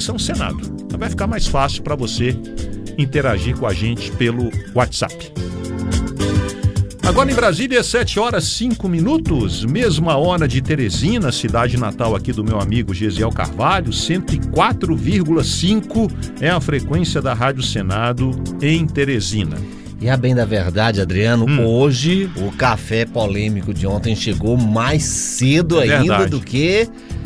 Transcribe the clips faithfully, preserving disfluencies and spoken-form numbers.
Conexão Senado. Então vai ficar mais fácil para você interagir com a gente pelo WhatsApp. Agora em Brasília, sete horas e cinco minutos, mesma hora de Teresina, cidade natal aqui do meu amigo Gesiel Carvalho, cento e quatro vírgula cinco é a frequência da Rádio Senado em Teresina. E a bem da verdade, Adriano, hum. hoje o café polêmico de ontem chegou mais cedo é ainda verdade. do que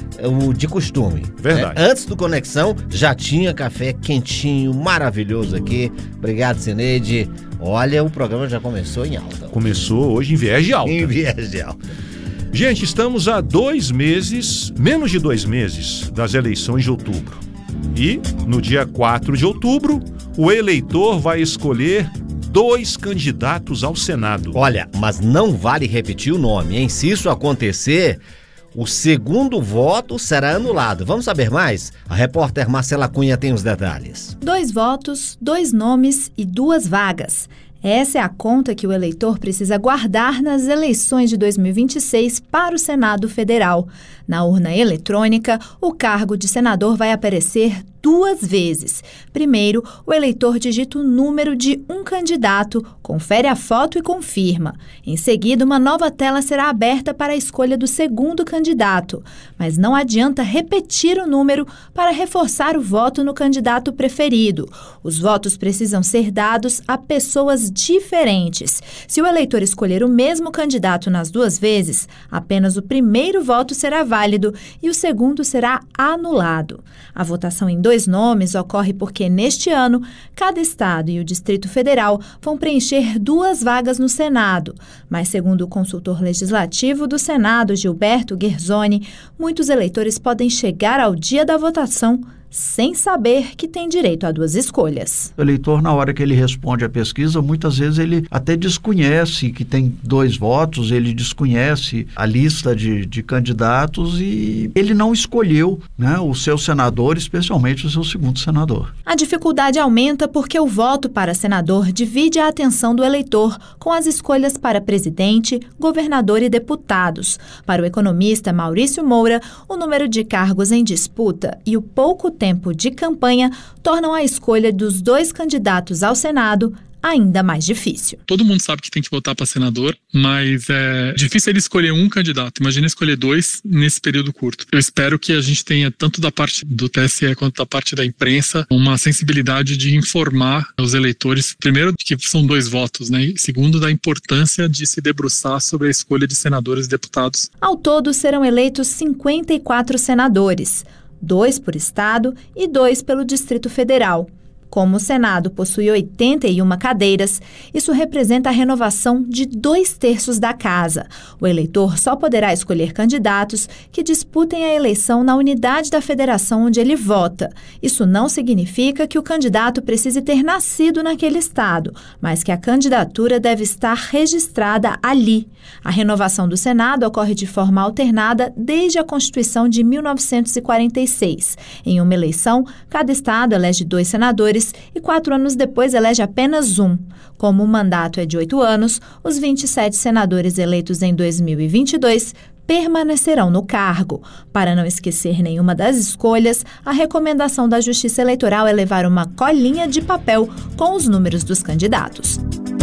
o de costume. Verdade. Né? Antes do Conexão já tinha café quentinho, maravilhoso aqui. Obrigado, Cineide. Olha, o programa já começou em alta. Começou hoje em viés de alta. Em viés de alta. Gente, estamos a dois meses, menos de dois meses, das eleições de outubro. E no dia quatro de outubro, o eleitor vai escolher dois candidatos ao Senado. Olha, mas não vale repetir o nome, hein? Se isso acontecer, o segundo voto será anulado. Vamos saber mais? A repórter Marcela Cunha tem os detalhes. Dois votos, dois nomes e duas vagas. Essa é a conta que o eleitor precisa guardar nas eleições de dois mil e vinte e seis para o Senado Federal. Na urna eletrônica, o cargo de senador vai aparecer duas vezes. Primeiro, o eleitor digita o número de um candidato, confere a foto e confirma. Em seguida, uma nova tela será aberta para a escolha do segundo candidato. Mas não adianta repetir o número para reforçar o voto no candidato preferido. Os votos precisam ser dados a pessoas diferentes. Se o eleitor escolher o mesmo candidato nas duas vezes, apenas o primeiro voto será válido e o segundo será anulado. A votação em dois nomes ocorre porque, neste ano, cada estado e o Distrito Federal vão preencher duas vagas no Senado. Mas, segundo o consultor legislativo do Senado, Gilberto Guerzoni, muitos eleitores podem chegar ao dia da votação sem saber que tem direito a duas escolhas. O eleitor, na hora que ele responde à pesquisa, muitas vezes ele até desconhece que tem dois votos, ele desconhece a lista de, de candidatos e ele não escolheu, né, o seu senador, especialmente o seu segundo senador. A dificuldade aumenta porque o voto para senador divide a atenção do eleitor com as escolhas para presidente, governador e deputados. Para o economista Maurício Moura, o número de cargos em disputa e o pouco tempo de campanha tornam a escolha dos dois candidatos ao Senado ainda mais difícil. Todo mundo sabe que tem que votar para senador, mas é difícil ele escolher um candidato. Imagina escolher dois nesse período curto. Eu espero que a gente tenha, tanto da parte do T S E quanto da parte da imprensa, uma sensibilidade de informar os eleitores, primeiro, que são dois votos, né? E segundo, da importância de se debruçar sobre a escolha de senadores e deputados. Ao todo, serão eleitos cinquenta e quatro senadores, dois por estado e dois pelo Distrito Federal. Como o Senado possui oitenta e uma cadeiras, isso representa a renovação de dois terços da casa. O eleitor só poderá escolher candidatos que disputem a eleição na unidade da federação onde ele vota. Isso não significa que o candidato precise ter nascido naquele estado, mas que a candidatura deve estar registrada ali. A renovação do Senado ocorre de forma alternada desde a Constituição de mil novecentos e quarenta e seis. Em uma eleição, cada estado elege dois senadores e quatro anos depois elege apenas um. Como o mandato é de oito anos, os vinte e sete senadores eleitos em dois mil e vinte e dois permanecerão no cargo. Para não esquecer nenhuma das escolhas, a recomendação da Justiça Eleitoral é levar uma colinha de papel com os números dos candidatos.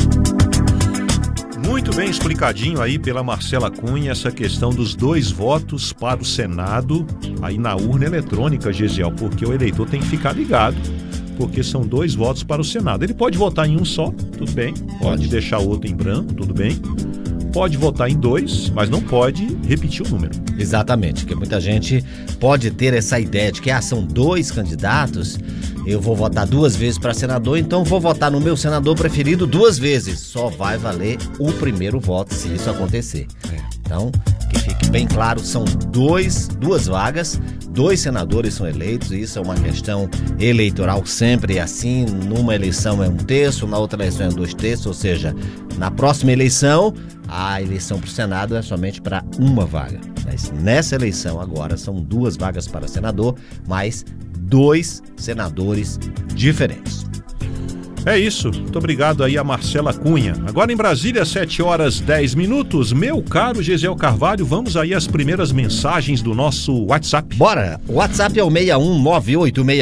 Muito bem explicadinho aí pela Marcela Cunha essa questão dos dois votos para o Senado aí na urna eletrônica, Gesiel, porque o eleitor tem que ficar ligado, porque são dois votos para o Senado. Ele pode votar em um só, tudo bem, pode, pode deixar o outro em branco, tudo bem. Pode votar em dois, mas não pode repetir o número. Exatamente, porque muita gente pode ter essa ideia de que ah, são dois candidatos, eu vou votar duas vezes para senador, então vou votar no meu senador preferido duas vezes. Só vai valer o primeiro voto se isso acontecer. É. Então, que fique bem claro, são dois, duas vagas, dois senadores são eleitos, e isso é uma questão eleitoral sempre assim. Numa eleição é um terço, na outra eleição é dois terços, ou seja, na próxima eleição, a eleição para o Senado é somente para uma vaga. Mas nessa eleição agora são duas vagas para senador, mais dois senadores diferentes. É isso, muito obrigado aí a Marcela Cunha. Agora em Brasília, sete horas e dez minutos. Meu caro Gesiel Carvalho, vamos aí às primeiras mensagens do nosso WhatsApp. Bora! O WhatsApp é o seis um nove oito seis